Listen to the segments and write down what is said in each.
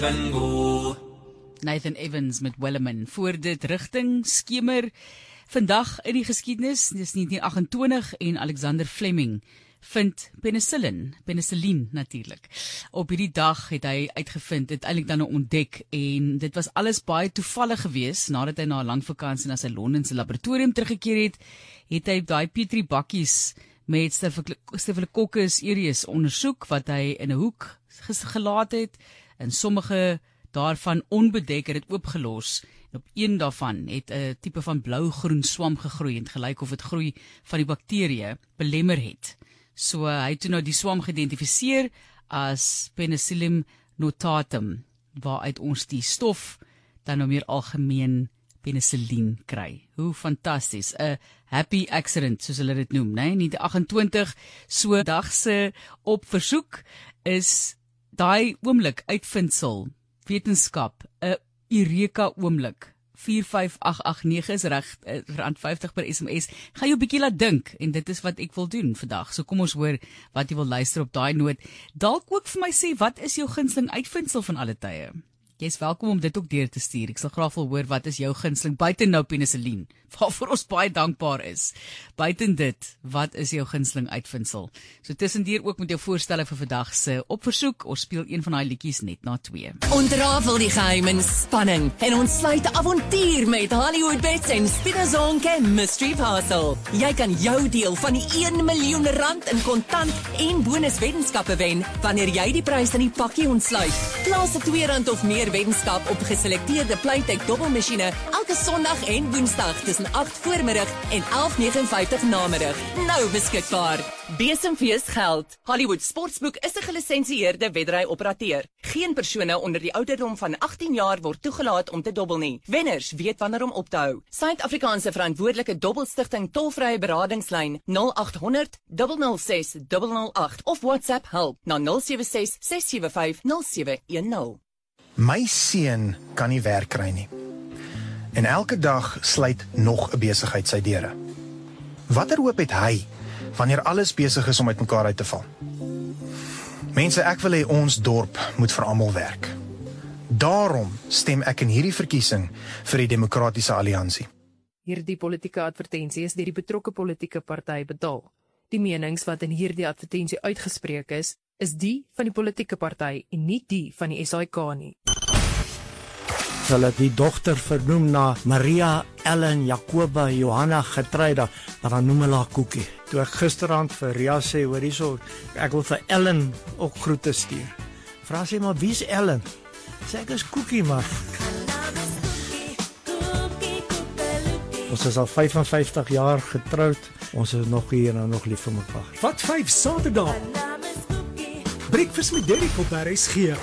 Nathan Evans met Wellerman. Voor dit rigting, skemer. Vandag in die geskiedenis, dis 1928 en Alexander Fleming vind penicillin natuurlik. Op hierdie dag het hy uitgevind, het eintlik dan ontdek en dit was alles baie toevallig geweest. Nadat hy na 'n lang vakansie na sy Londense laboratorium teruggekeer het, het hy daai Petri bakkies met Staphylococcus aureus ondersoek wat hy in 'n hoek gelaat het en sommige daarvan onbedek het dit oopgelos. En op een daarvan het 'n tipe van blou-groen swam gegroei en gelyk of dit groei van die bakterieë belemmer het. So hy het toe nou die swam geïdentifiseer as Penicillium notatum, waaruit ons die stof dan nou meer algemeen penicillin kry. Hoe fantasties, 'n happy accident soos hulle dit noem, né? 1928, so dag se op versoek is daai oomblik uitvindsel, wetenskap, 'n Eureka oomblik. 45889 is reg, R50 per SMS. Gaan jou 'n bietjie laat dink en dit is wat ek wil doen vandag. So kom ons hoor wat jy wil luister op daai noot. Dalk ook vir my sê, wat is jou gunsteling uitvindsel van alle tye? Jy is welkom om dit ook deur te stuur. Ek sal graag wil hoor wat is jou gunsteling buite nou penicillin, waarvoor ons baie dankbaar is. Buiten dit, wat is jou gunsteling uitvindsel? So tussendeur ook met jou voorstelle vir vandag se opversoek. Ons speel een van daai liedjies net na 2. Ontrafel die geheim en spanning en ontsluit 'n avontuur met Hollywood Bets en Spinazonke Mystery Parcel. Jy kan jou deel van die R1 miljoen in kontant en bonuswetenskappe wen wanneer jy die prys in die pakkie ontsluit. Plaas 'n R2 of meer wetenskap op geselekteerde Playtech dobbelmasjiene elke Sondag en Woensdag tussen 8 voormiddag en 11:59 namiddag. Nou beskikbaar. Besemfees geld. Hollywood Sportsboek is 'n gelisensieerde wedry-operateur. Geen persone onder die ouderdom van 18 jaar word toegelaat om te dobbel nie. Wenners weet wanneer om op te hou. Suid-Afrikaanse verantwoordelike dobbelstigting tolvrye beradingslyn 0800 006 008 of WhatsApp help na 076 675 0710. My seun kan nie werk kry nie. En elke dag sluit nog 'n besigheid sy deure. Watter hoop het hy wanneer alles besig is om uitmekaar uit te val? Mense, ek wil hê ons dorp moet vir almal werk. Daarom stem ek in hierdie verkiesing vir die Demokratiese Alliansie. Hierdie politieke advertensie is deur die betrokke politieke party betaal. Die menings wat in hierdie advertensie uitgespreek is die van die politieke party en nie die van die SAIK nie. Hulle het die dogter vernoem na Maria Ellen Jacoba Johanna Getreida, maar dan noem hulle haar Koekie. Toe ek gisterand vir Ria sê, hoor hierso, ek wil vir Ellen ook groete stuur. Vra sy, maar wie is Ellen? Sê ek is Koekie, maar. Ons is al 55 jaar getroud, ons is nog hier en nog lief vir mekaar. Wat 5 Saterdag? Breakfast met Derek op RSG.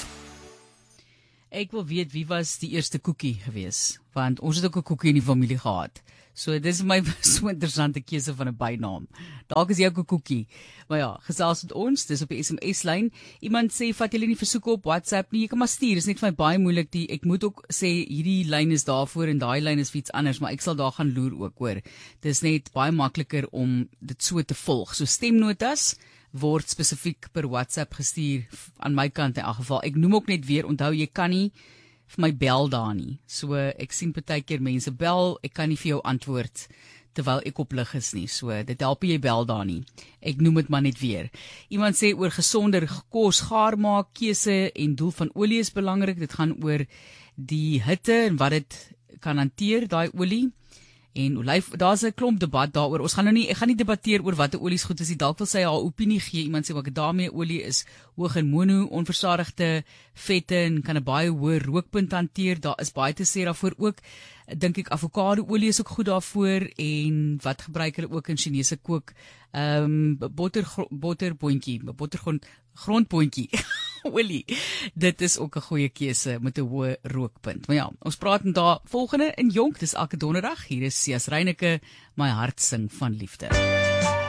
Ek wil weet wie was die eerste koekie gewees, want ons het ook 'n koekie in die familie gehad. So dis my so interessante keuse van 'n bynaam. Dalk is jy ook 'n koekie. Maar ja, gesels met ons, dis op die SMS-lyn. Iemand sê, vat julle nie versoeke op WhatsApp nie, jy kan maar stuur, is net vir my baie moeilik. Ek moet ook sê, hierdie lyn is daarvoor en daai lyn is vir iets anders, maar ek sal daar gaan loer ook, hoor. Dis net baie makliker om dit so te volg. So stemnotas word spesifiek per WhatsApp gestuur aan my kant in elk geval. Ek noem ook net weer, onthou jy kan nie vir my bel daar nie. So ek sien partykeer mense bel, ek kan nie vir jou antwoord terwyl ek op lig is nie. So dit help jy bel daar nie. Ek noem dit maar net weer. Iemand sê oor gesonder kos, gaar maak, keuse en doel van olie is belangrik. Dit gaan oor die hitte en wat dit kan hanteer, daai olie. En olyf, daar's 'n klomp debat daaroor. Ek gaan nie debatteer oor watter olies goed is nie. Dalk wil sy haar opinie gee. Iemand sê makadamia olie is hoog in mono, onversadigde vette en kan 'n baie hoë rookpunt hanteer. Daar is baie te sê daarvoor ook. Dink ek avokado olie is ook goed daarvoor en wat gebruik hulle ook in Chinese kook? Grondboontjie olie. Dit is ook 'n goeie keuse met 'n hoë rookpunt. Maar ja, ons praat daar volgende in Jonk, dis elke donderdag. Hier is Sias Reyneke, my hart sing van liefde.